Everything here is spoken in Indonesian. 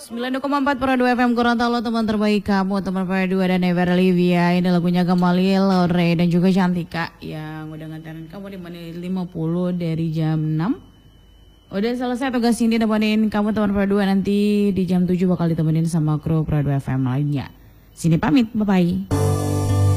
90,4 Pro 2 FM Gorontalo, teman terbaik kamu, teman Pro 2 dan Ever Livia. Ini lagunya kembali Lore dan juga Cantika yang udah nganterin kamu di menit 50 dari jam 6. Udah selesai tugas ini nemenin kamu teman Pro 2, nanti di jam 7 bakal ditemenin sama kru Pro 2 FM lainnya. Sini pamit, bye-bye.